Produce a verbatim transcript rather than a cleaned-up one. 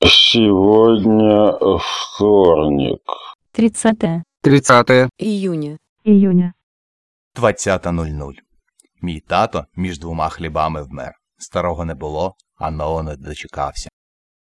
Сегодня вторник. тридцатое тридцатое июня. июня. двадцята нуль нуль. Мій тато між двома хлібами вмер. Старого не було, а нового не дочекався.